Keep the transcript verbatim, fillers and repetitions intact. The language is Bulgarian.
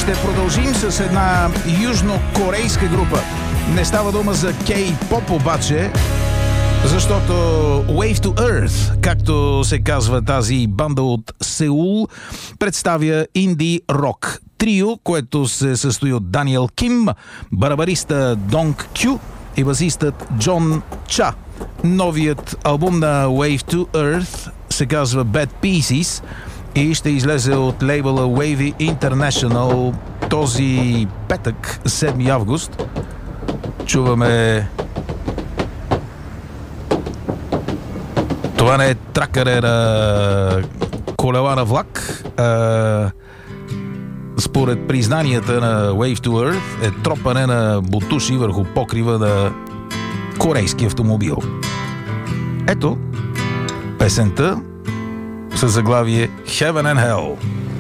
ще продължим с една южнокорейска група. Не става дума за кей-поп обаче, защото Wave to Earth, както се казва тази банда от Сеул, представя инди рок трио, което се състои от Даниел Ким, барабариста Донг Кю и басистът Джон Ча. Новият албум на Wave to Earth се казва Bad Pieces и ще излезе от лейбъла Wavy International този петък, седми август. Чуваме... Това не е тракъре на колела на влак. А, според признанията на Wave to Earth е тропане на бутуши върху покрива на корейски автомобил. Ето песента със заглавие Heaven and Hell.